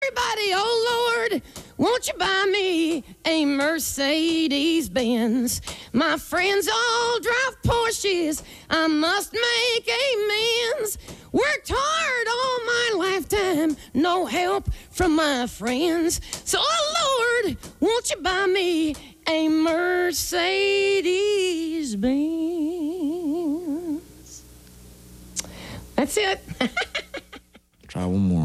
Everybody, oh Lord, won't you buy me a Mercedes-Benz? My friends all drive Porsches. I must make amends. Worked hard all my lifetime, no help from my friends. So, oh Lord, won't you buy me a Mercedes-Benz? That's it. Try one more.